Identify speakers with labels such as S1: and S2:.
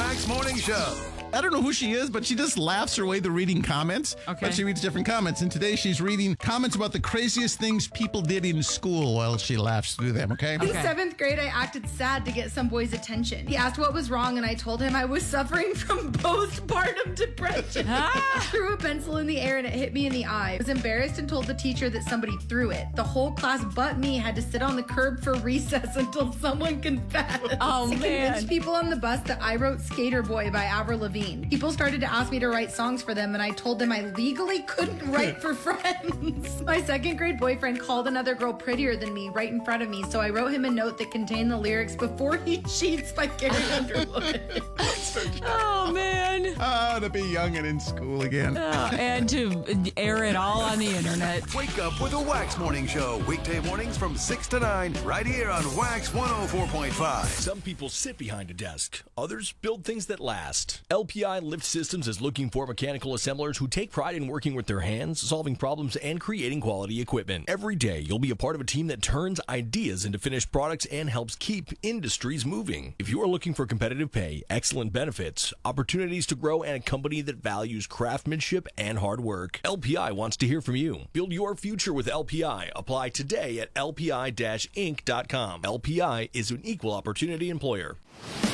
S1: Wax Morning Show.
S2: I don't know who she is, but she just laughs her way to reading comments.
S3: Okay.
S2: But she reads different comments. And today she's reading comments about the craziest things people did in school while she laughs through them, okay?
S4: In 7th grade, I acted sad to get some boy's attention. He asked what was wrong, and I told him I was suffering from postpartum depression. I threw a pencil in the air, and it hit me in the eye. I was embarrassed and told the teacher that somebody threw it. The whole class but me had to sit on the curb for recess until someone confessed.
S3: Oh,
S4: I
S3: man.
S4: convinced people on the bus that I wrote Skater Boy by Avril Lavigne. People started to ask me to write songs for them, and I told them I legally couldn't write for friends. My 2nd grade boyfriend called another girl prettier than me right in front of me, so I wrote him a note that contained the lyrics Before He Cheats by Carrie Underwood.
S3: Oh, man.
S2: To be young and in school again.
S3: And to air it all on the internet.
S1: Wake up with a Wax Morning Show. Weekday mornings from 6 to 9, right here on Wax 104.5.
S5: Some people sit behind a desk. Others build things that last. LPI Lift Systems is looking for mechanical assemblers who take pride in working with their hands, solving problems, and creating quality equipment. Every day, you'll be a part of a team that turns ideas into finished products and helps keep industries moving. If you are looking for competitive pay, excellent benefits, opportunities to grow, and a company that values craftsmanship and hard work, LPI wants to hear from you. Build your future with LPI. Apply today at lpi-inc.com. LPI is an equal opportunity employer.